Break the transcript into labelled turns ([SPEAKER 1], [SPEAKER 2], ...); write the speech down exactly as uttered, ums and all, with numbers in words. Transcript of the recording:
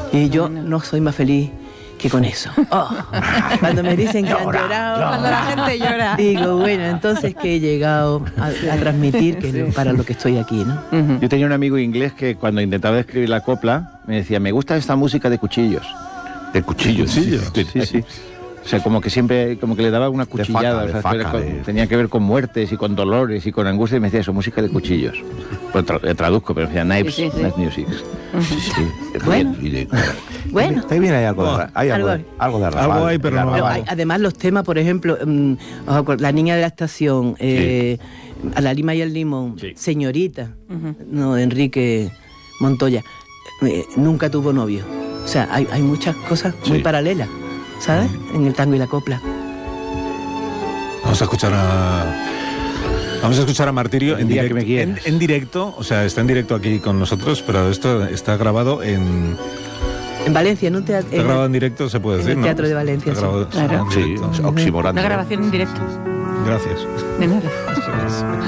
[SPEAKER 1] Y yo no soy más feliz que con eso. Oh, cuando me dicen que han llorado,
[SPEAKER 2] Cuando la gente llora.
[SPEAKER 1] digo, bueno, entonces que he llegado a, a transmitir que es lo- para lo que estoy aquí, ¿no?
[SPEAKER 2] Ujú.
[SPEAKER 3] Yo tenía un amigo inglés que cuando intentaba escribir la copla me decía, me gusta esta música de cuchillos.
[SPEAKER 4] De cuchillos.
[SPEAKER 3] Sí, sí, sí. O sea, como que siempre, como que le daba una
[SPEAKER 4] faca,
[SPEAKER 3] cuchillada.
[SPEAKER 4] de
[SPEAKER 3] o sea,
[SPEAKER 4] faca,
[SPEAKER 3] era con-
[SPEAKER 4] de-
[SPEAKER 3] tenía que ver con muertes y con dolores y con angustia. Y me decía eso, música de cuchillos. Pues tra- le traduzco, pero me decía knives,
[SPEAKER 2] Sí, sí, sí.
[SPEAKER 3] knife music.
[SPEAKER 4] Sí, sí.
[SPEAKER 1] Bueno.
[SPEAKER 4] Y de-
[SPEAKER 1] Bueno.
[SPEAKER 4] Está bien, hay algo de, ra- hay algo,
[SPEAKER 1] Algo
[SPEAKER 4] algo de arrabal,
[SPEAKER 5] Algo hay, pero
[SPEAKER 4] de
[SPEAKER 5] no-
[SPEAKER 1] Pero
[SPEAKER 4] arrabal.
[SPEAKER 1] hay- además los temas, por ejemplo, mm, os acuer- La niña de la estación, eh, A la lima y el limón,
[SPEAKER 3] Sí.
[SPEAKER 1] Señorita, no, Enrique Montoya, eh, nunca tuvo novio. O sea, hay, hay muchas cosas muy
[SPEAKER 4] Sí.
[SPEAKER 1] paralelas, ¿sabes? En el tango y la copla.
[SPEAKER 5] Vamos a escuchar a... Vamos a escuchar a Martirio
[SPEAKER 3] El
[SPEAKER 5] en
[SPEAKER 3] día que
[SPEAKER 5] directo,
[SPEAKER 3] me
[SPEAKER 5] en,
[SPEAKER 3] quieras.
[SPEAKER 5] en directo, o sea, está en directo aquí con nosotros, pero esto está grabado en...
[SPEAKER 1] En Valencia, en un teatro.
[SPEAKER 5] Está grabado en directo, se puede
[SPEAKER 1] en
[SPEAKER 5] decir,
[SPEAKER 1] el
[SPEAKER 5] ¿no?
[SPEAKER 1] Teatro de Valencia,
[SPEAKER 5] Está
[SPEAKER 1] sí.
[SPEAKER 5] grabado-
[SPEAKER 2] Claro.
[SPEAKER 5] en
[SPEAKER 4] Sí,
[SPEAKER 5] directo.
[SPEAKER 4] oximorante.
[SPEAKER 2] Una grabación en directo.
[SPEAKER 5] Gracias.
[SPEAKER 2] De nada.